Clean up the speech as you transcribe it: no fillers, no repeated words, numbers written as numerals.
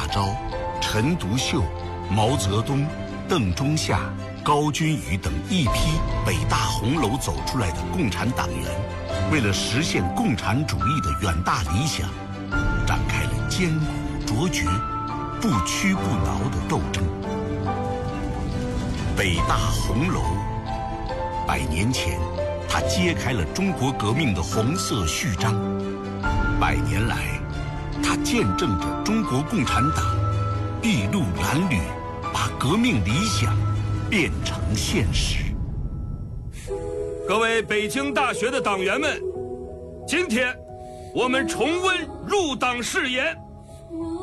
钊、陈独秀、毛泽东、邓中夏、高君宇等一批北大红楼走出来的共产党员，为了实现共产主义的远大理想，展开了艰苦卓绝、不屈不挠的斗争。北大红楼，100年前，它揭开了中国革命的红色序章。100年来，它见证着中国共产党筚路蓝缕，把革命理想变成现实。 各位北京大学的党员们，今天我们重温入党誓言。